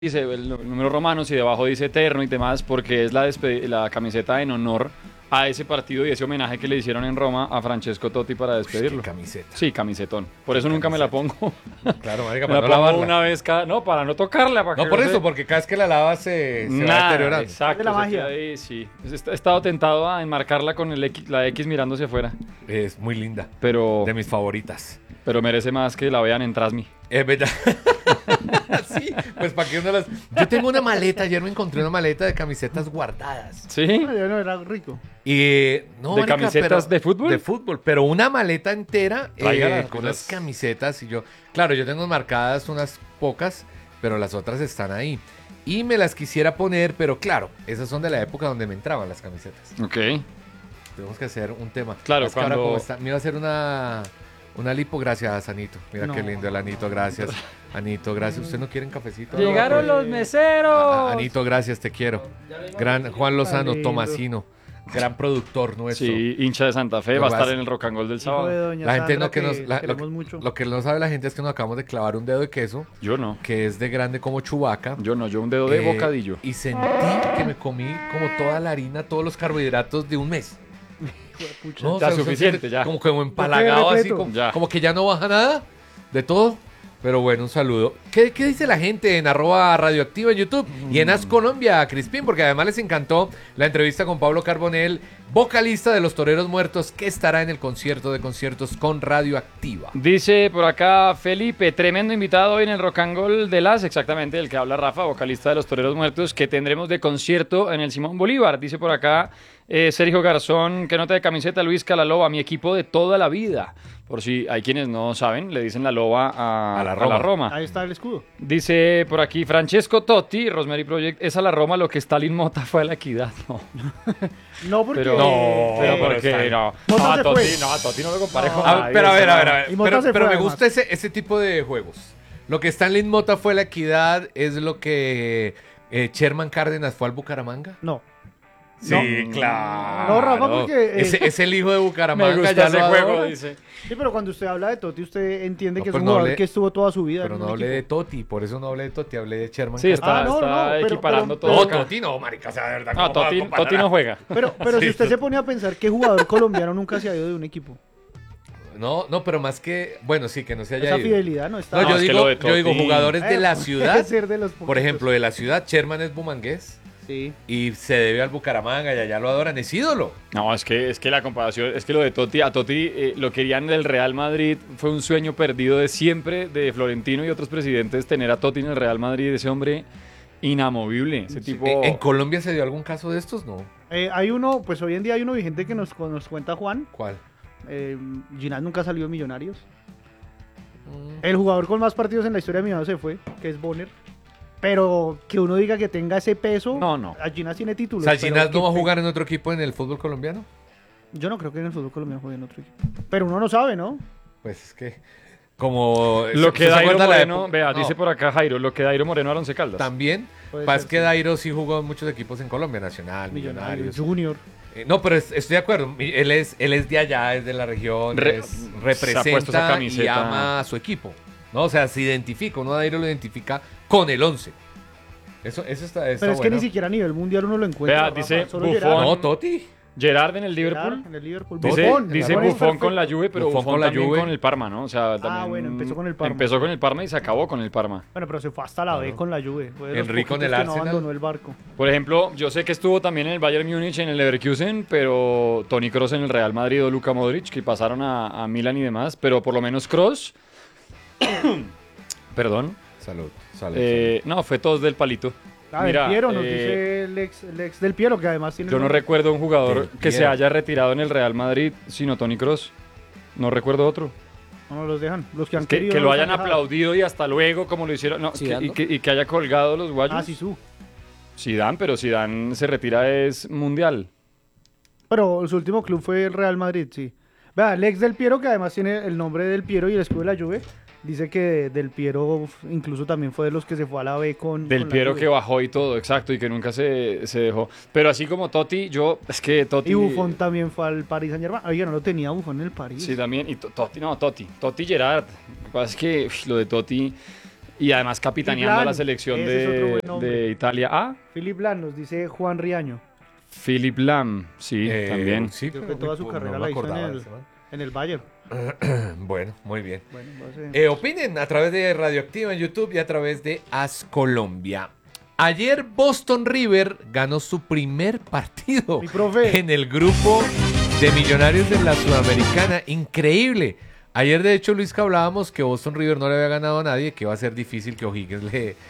dice el número romanos y debajo dice eterno y demás porque es la camiseta en honor a ese partido y ese homenaje que le hicieron en Roma a Francesco Totti para despedirlo. Qué camiseta. Sí, camisetón. Por eso nunca me la pongo. Claro, marica, Me la para no pongo lavarla. una vez cada... No, para no tocarla. Para No, que por no eso, se- porque cada vez que la lavas se va Nada, deteriorando. exacto. De la se magia. queda ahí, sí. He estado tentado a enmarcarla con la X mirándose afuera, Es muy linda. pero De mis favoritas. merece más que la vean en Trasmi. Es verdad. Sí, pues para que uno las... Yo tengo una maleta, ayer me encontré una maleta de camisetas guardadas. ¿Sí? Yo no era rico. Y no, ¿De marica, camisetas pero- de fútbol? De fútbol, pero una maleta entera Tráigalas, con pues. las camisetas y yo... Claro, yo tengo marcadas unas pocas, pero las otras están ahí. Y me las quisiera poner, pero claro, esas son de la época donde me entraban las camisetas. Ok. Tenemos que hacer un tema. Claro, Es que ahora cuando- como está, me iba a hacer una lipo, gracias, Anito. Mira No. qué lindo el Anito, gracias. Anito, gracias. ¿Usted no quiere un cafecito? Llegaron No, los meseros. Anito, gracias, te quiero. Gran Juan Lozano, lindo. Tomasino, gran productor nuestro. Sí, hincha de Santa Fe, Lo va a vas- estar en el Rock and Roll del Hijo de sábado. doña La gente Sandra, no que nos queremos mucho. lo que no sabe la gente es que nos acabamos de clavar un dedo de queso Yo no. que es de grande como Chubaca. Yo no, yo un dedo de bocadillo. Y sentí que me comí como toda la harina, todos los carbohidratos de un mes. Pucha. No, Ya, o sea, suficiente, ya. Como empalagado así, repleto. Ya. como que ya no baja nada de todo. Pero bueno, un saludo. ¿Qué dice la gente en @radioactiva en YouTube y en As Colombia, Crispín? Porque además les encantó la entrevista con Pablo Carbonell, vocalista de Los Toreros Muertos, que estará en el concierto de conciertos con Radioactiva. Dice por acá Felipe, tremendo invitado hoy en el Rock and Roll de las, exactamente, el que habla Rafa, vocalista de Los Toreros Muertos, que tendremos de concierto en el Simón Bolívar. Dice por acá Sergio Garzón, que nota de camiseta Luis Calaloba, mi equipo de toda la vida. Por si hay quienes no saben, le dicen la loba a la la Roma. Roma. Ahí está el escudo. Dice por aquí Francesco Totti, Rosemary Project, es a la Roma lo que Stalin Mota fue a la Equidad. No, No, porque... pero, No, pero pero porque está- no. Mota No, se Totti, fue. no, Totti no lo compare No. con A ver, nadie, pero a ver, ese a ver, man. a ver. Y Mota Pero, se pero fue, me además. gusta ese tipo de juegos. Lo que Stanley Mota fue a la Equidad es lo que Sherman Cárdenas fue al Bucaramanga. No. Sí, No. claro. No, Rafa, porque, Es el hijo de Bucaramanga. Me gusta ya ese lo juego, adora. dice. Sí, pero cuando usted habla de Totti, usted entiende No, que es pero un no jugador hablé- que estuvo toda su vida Pero en no un hablé de equipo. Totti, por eso no hablé de Totti, hablé de Sherman Sí, Cárdenas. está, Ah, no, está no, pero- equiparando pero- todo. No, acá. Totti no, marica, o sea, de verdad. No, ¿cómo va a Totti, comparar? Totti no juega. Pero Sí, si usted Totti. se pone a pensar que jugador colombiano nunca se ha ido de un equipo. No, pero más que, bueno, sí, que no se haya Esa ido. fidelidad no está. No, No, yo es que digo, lo de yo digo Totti- jugadores de la Puede ciudad. ser de los Por poquitos. ejemplo, de la ciudad, Sherman es bumangués Sí. y se debe al Bucaramanga y allá lo adoran, es ídolo. No, es que la comparación, es que lo de Totti, a Totti lo querían del Real Madrid, fue un sueño perdido de siempre, de Florentino y otros presidentes, tener a Totti en el Real Madrid, ese hombre inamovible, ese tipo... ¿En Colombia se dio algún caso de estos? No. Hay uno, pues hoy en día hay uno vigente que nos cuenta Juan. ¿Cuál? Ginás nunca salió de Millonarios. El jugador con más partidos en la historia de Millonarios se fue, que es Bonner. Pero que uno diga que tenga ese peso. No. A Ginás tiene O títulos. sea, pero Ginás que no va a jugar en otro equipo en el fútbol colombiano. Yo no creo que en el fútbol colombiano juegue en otro equipo. Pero uno no sabe, ¿no? Pues es que, como... Lo que ¿se Dairo acuerda la Moreno, época? vea, No, dice por acá Jairo, lo que Dairo Moreno a Once Caldas. También, Puede pasa ser, que sí. Dairo sí jugó en muchos equipos en Colombia, Nacional, Millonarios, Millonarios. Junior. No, pero estoy de acuerdo. Él es de allá, es de la región, Se ha puesto esa representa y camiseta. ama a su equipo. ¿No? O sea, se identifica, uno a Dairo lo identifica con el 11. Eso está Pero es que bueno. ni siquiera a nivel mundial uno lo encuentra. Vea, Rafa, dice solo Buffon. Gerard. No, Totti. Gerard en el Liverpool. Gerard en el Liverpool. Dice, Buffon, dice Buffon es Buffon con la perfecto. Juve, pero Buffon Buffon con la también Juve. con el Parma, ¿no? O sea, también bueno, empezó con el Parma. Empezó con el Parma y se acabó con el Parma. Bueno, pero se fue hasta la B Claro. con la Juve. Fue de los Enrique en el poquitos que no Arsenal. abandonó el barco. Por ejemplo, yo sé que estuvo también en el Bayern Múnich, en el Leverkusen, pero Toni Kroos en el Real Madrid o Luka Modric, que pasaron a Milan y demás, pero por lo menos Kroos, perdón, Salud. no, fue todos del palito. Del Piero, nos dice el ex del Piero, que además tiene... Yo no recuerdo un jugador Del que se Piero. haya retirado en el Real Madrid, sino Toni Kroos. No recuerdo otro. No los dejan. Los que han Que, querido... que no lo los hayan han dejado. aplaudido y hasta luego, como lo hicieron. No, Zidane, ¿no? y que haya colgado los guayos. Ah, Sisu. Zidane, pero Zidane se retira es mundial. Pero su último club fue el Real Madrid, sí. Vea, el ex del Piero, que además tiene el nombre del Piero y el escudo de la Juve, dice que del Piero incluso también fue de los que se fue a la B con... Del con la Piero Juve. que bajó y todo, exacto, y que nunca se dejó. Pero así como Totti, es que Totti... Y Buffon también fue al Paris Saint-Germain. Oye, no lo tenía Buffon en el París. Sí, también, y Totti Gerard. Lo que pasa es que lo de Totti... Y además capitaneando a la Lam, selección ese es otro buen nombre. de Italia. Ah, Philip Lam, nos dice Juan Riaño. Philip Lam, sí, también. Sí, Creo pero que toda su no carrera me la hizo acordaba de ese man. en el Bayern. Bueno, muy bien. Bueno, no sé. Opinen a través de Radioactiva en YouTube y a través de As Colombia. Ayer Boston River ganó su primer partido Mi profe. en el grupo de Millonarios de la Sudamericana. Increíble. Ayer, de hecho, Luis, que hablábamos que Boston River no le había ganado a nadie, que iba a ser difícil que O'Higgins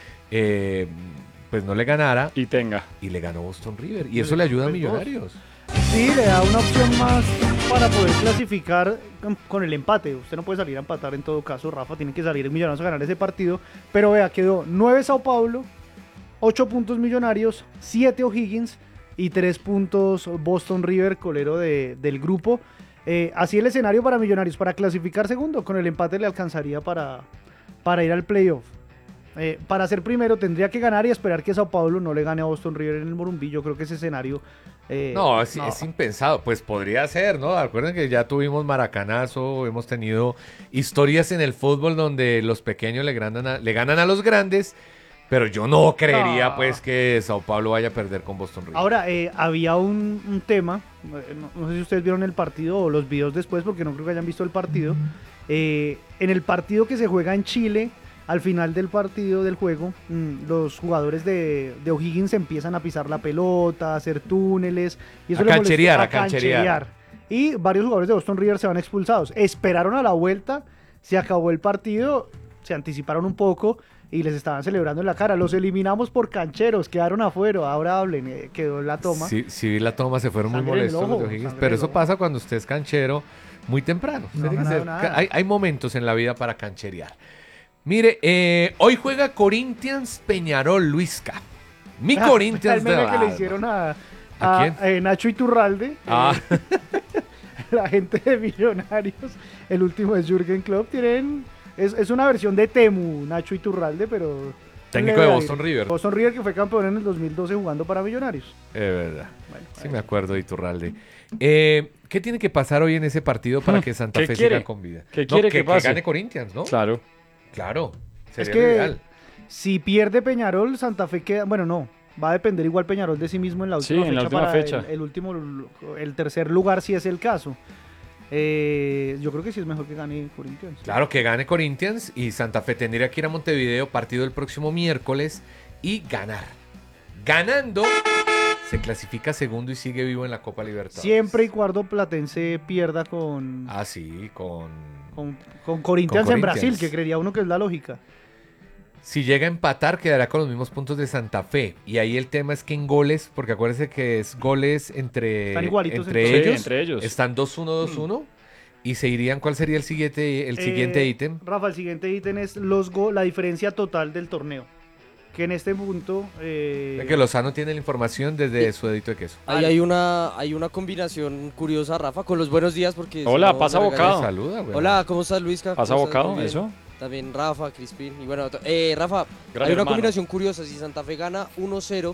pues no le ganara. Y tenga. Y le ganó Boston River. Y eso le ayuda a Pues dos. Millonarios. Sí, le da una opción más para poder clasificar con el empate. Usted no puede salir a empatar en todo caso, Rafa. Tiene que salir Millonarios a ganar ese partido. Pero vea, quedó 9 Sao Paulo, 8 puntos Millonarios, 7 O'Higgins y 3 puntos Boston River, colero del grupo. Así el escenario para Millonarios, para clasificar segundo. Con el empate le alcanzaría para ir al playoff. Para ser primero tendría que ganar y esperar que Sao Paulo no le gane a Boston River en el Morumbí. Yo creo que ese escenario... Es impensado. Pues podría ser, ¿no? Recuerden que ya tuvimos maracanazo, hemos tenido historias en el fútbol donde los pequeños le ganan a los grandes, pero yo no creería, No. pues, que Sao Paulo vaya a perder con Boston River. Ahora, había un tema, no sé si ustedes vieron el partido o los videos después, porque no creo que hayan visto el partido. En el partido que se juega en Chile, al final del partido del juego, los jugadores de O'Higgins empiezan a pisar la pelota, a hacer túneles. Y eso A le molestó- cancherear, a a cancherear. Y varios jugadores de Boston River se van expulsados. Esperaron a la vuelta, se acabó el partido, se anticiparon un poco y les estaban celebrando en la cara. Los eliminamos por cancheros, quedaron afuera. Ahora hablen, quedó la toma. Sí, vi la toma, se fueron muy Sangre en el molestos los ojo, de O'Higgins, sangre pero en el eso ojo. pasa cuando usted es canchero muy temprano. No Usted tiene ha que ganado ser- nada. hay momentos en la vida para cancherear. Mire, hoy juega Corinthians Peñarol, Luisca. Mi Corinthians El meme de que le alma. hicieron ¿A Nacho Iturralde, Ah, la gente de Millonarios, el último es Jürgen Klopp, es una versión de Temu, Nacho Iturralde, pero... técnico leve de aire. Boston River. Boston River, que fue campeón en el 2012 jugando para Millonarios. Es verdad. Bueno, Sí me acuerdo de Iturralde. ¿Qué tiene que pasar hoy en ese partido para que Santa ¿Qué Fe quiere? siga con vida? ¿Qué quiere que pase? gane Corinthians, ¿no? Claro. Claro. Es Sería que lo ideal. si pierde Peñarol, Santa Fe queda... Bueno, no. Va a depender igual Peñarol de sí mismo en la Sí, última en la fecha. última para fecha. El tercer lugar, si es el caso. Yo creo que sí es mejor que gane Corinthians. Claro, que gane Corinthians y Santa Fe tendría que ir a Montevideo, partido el próximo miércoles, y ganar. Ganando, se clasifica segundo y sigue vivo en la Copa Libertadores. Siempre y cuando Platense pierda con Ah, sí, con... Corinthians con en Corinthians. Brasil, que creería uno que es la lógica. Si llega a empatar, quedará con los mismos puntos de Santa Fe. Y ahí el tema es que en goles, porque acuérdense que es goles entre, Están igualitos entre entonces. ellos. Sí, entre ellos. Están 2-1, 2-1. Y se irían, ¿cuál sería el siguiente ítem? Rafa, el siguiente ítem es la diferencia total del torneo. Que en este punto... Que Lozano tiene la información desde su dedito de queso. Ahí hay una combinación curiosa, Rafa, con los buenos días porque... Hola, si no, pasa me bocado. regañas. Saluda, güey. Hola, ¿cómo estás, Luisca? ¿Pasa ¿Cómo estás? bocado? Muy bien. ¿Eso? También Rafa, Crispín. Y bueno, Rafa, Gran hay una hermano. combinación curiosa. Si Santa Fe gana 1-0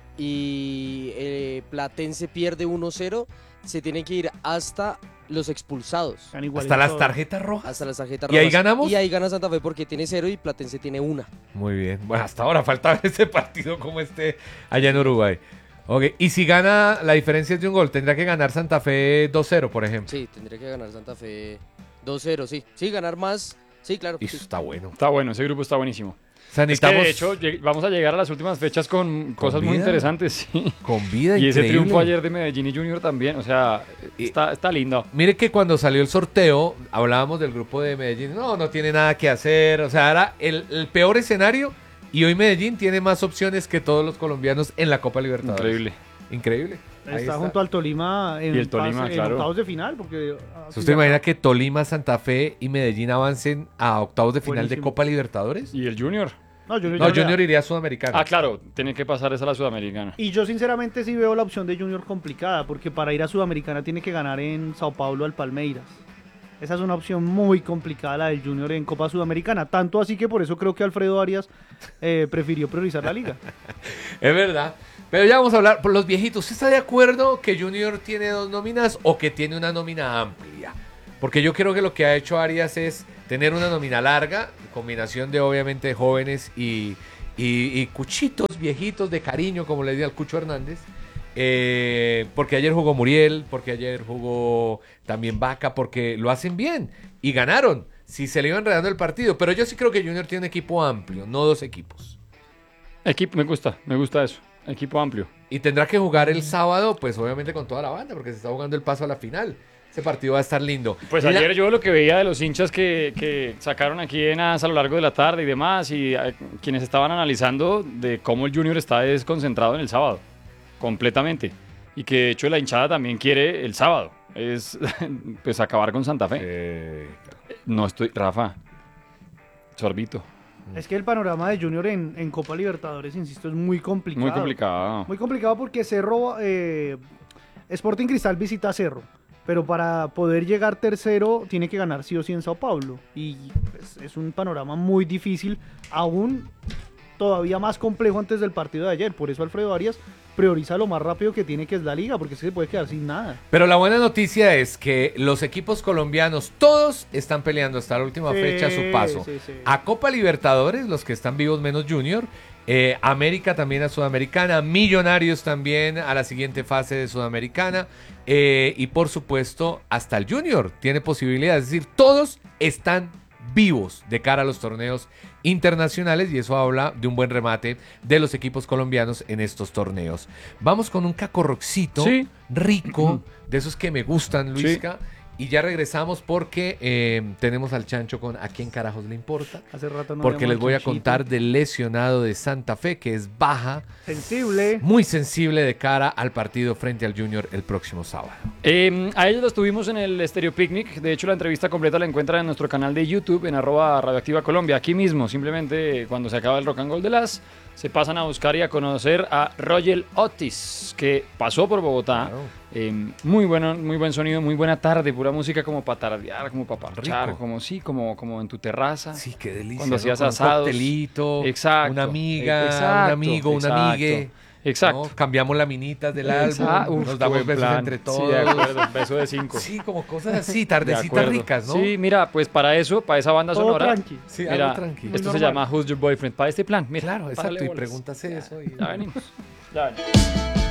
y Platense pierde 1-0, se tienen que ir hasta los expulsados. están igualitos Hasta las todos. tarjetas rojas. Hasta las tarjetas ¿Y ahí rojas. ganamos? Y ahí gana Santa Fe porque tiene 0 y Platense tiene 1. Muy bien. Bueno, hasta ahora falta ver ese partido como esté allá en Uruguay. Ok, y si gana, la diferencia es de un gol, tendrá que ganar Santa Fe 2-0, por ejemplo. Sí, tendría que ganar Santa Fe 2-0, sí. Sí, ganar más. Sí, claro. Y eso sí. está bueno. Está bueno, ese grupo está buenísimo. O sea, Es que, de necesitamos hecho, vamos a llegar a las últimas fechas con cosas muy vida. interesantes. Sí. con vida Y ese increíble. triunfo ayer de Medellín y Junior también, o sea, está lindo. Mire que cuando salió el sorteo, hablábamos del grupo de Medellín. No tiene nada que hacer. O sea, era el peor escenario. Y hoy Medellín tiene más opciones que todos los colombianos en la Copa Libertadores. Increíble. Increíble. Ahí Está junto al Tolima en, Y el Tolima, en claro. octavos de final. Porque, ¿Se ¿Usted imagina que Tolima, Santa Fe y Medellín avancen a octavos de final de Buenísimo. Copa Libertadores? ¿Y el Junior? No, Junior, No, ya Junior le da. iría a Sudamericana. Ah, claro, tiene que pasar esa a la Sudamericana. Y yo sinceramente sí veo la opción de Junior complicada, porque para ir a Sudamericana tiene que ganar en Sao Paulo al Palmeiras. Esa es una opción muy complicada la del Junior en Copa Sudamericana. Tanto así que por eso creo que Alfredo Arias prefirió priorizar la liga. Es verdad. Pero ya vamos a hablar por los viejitos. ¿Usted está de acuerdo que Junior tiene 2 nóminas o que tiene una nómina amplia? Porque yo creo que lo que ha hecho Arias es tener una nómina larga, combinación de obviamente jóvenes y cuchitos viejitos de cariño, como le decía al Cucho Hernández. Porque ayer jugó Muriel, porque ayer jugó también Vaca, porque lo hacen bien y ganaron. Si se le iba enredando el partido, pero yo sí creo que Junior tiene un equipo amplio, no dos equipos. Me gusta eso. Equipo amplio. Y tendrá que jugar el sábado, pues obviamente con toda la banda, porque se está jugando el paso a la final. Ese partido va a estar lindo. Pues Y ayer yo lo que veía de los hinchas que sacaron aquí en AS a lo largo de la tarde y demás, y quienes estaban analizando de cómo el Junior está desconcentrado en el sábado, completamente. Y que de hecho la hinchada también quiere el sábado, es pues acabar con Santa Fe. No estoy, Rafa, sorbito. Es que el panorama de Junior en Copa Libertadores, insisto, es muy complicado. Muy complicado. Muy complicado porque Cerro, Sporting Cristal visita Cerro, pero para poder llegar tercero tiene que ganar sí o sí en Sao Paulo. Y pues, es un panorama muy difícil, aún todavía más complejo antes del partido de ayer. Por eso Alfredo Arias prioriza lo más rápido que tiene, que es la liga, porque es que se puede quedar sin nada. Pero la buena noticia es que los equipos colombianos, todos están peleando hasta la última fecha su paso. Sí. A Copa Libertadores, los que están vivos menos Junior, América también a Sudamericana, Millonarios también a la siguiente fase de Sudamericana, y por supuesto hasta el Junior tiene posibilidades, es decir, todos están vivos de cara a los torneos internacionales y eso habla de un buen remate de los equipos colombianos en estos torneos. Vamos con un cacorroxito rico, de esos que me gustan, Luisca, y ya regresamos porque tenemos al Chancho con ¿a quién carajos le importa? Hace rato no Porque veíamos les voy a Chanchito. contar del lesionado de Santa Fe, que es baja, Sensible. muy sensible de cara al partido frente al Junior el próximo sábado. A ellos los tuvimos en el Stereo Picnic. De hecho, la entrevista completa la encuentran en nuestro canal de YouTube, en @Radioactiva Colombia. Aquí mismo, simplemente cuando se acaba el Rock and Roll de las, se pasan a buscar y a conocer a Roger Otis, que pasó por Bogotá. Claro. Muy bueno, muy buen sonido, muy buena tarde, pura música como para tardear, como para parchar, Rico. como en tu terraza. Sí, qué delicia. Cuando hacías Con un asados. coctelito, Exacto. una amiga, Exacto, un amigo, una exacto. amigue. Exacto. ¿No? Cambiamos laminitas del Exacto. álbum, Uf, nos damos buen besos plan. entre Sí, todos. de acuerdo, beso de 5. Sí, como cosas así, De tardecitas acuerdo. ricas, ¿no? Sí, mira, pues para eso, para esa banda Todo sonora. tranqui. Sí, Mira, algo tranquilo. esto Muy se normal. llama Who's Your Boyfriend. Para este plan, mira. Claro, exacto, párale y bolas. preguntas eso. Ya venimos. Ya venimos.